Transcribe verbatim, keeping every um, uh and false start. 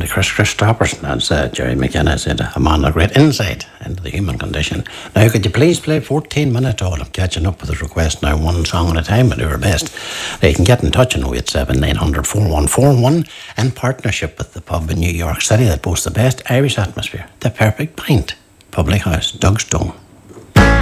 to Chris Christopherson, as uh, Jerry McKenna said, a man of great insight into the human condition. Now, could you please play fourteen minutes? Oh, I'm catching up with his request now, one song at a time, and do our best. Now, you can get in touch on oh eight seven, nine hundred, four one four one in partnership with the pub in New York City that boasts the best Irish atmosphere, the Perfect Pint Public House, Doug Stone.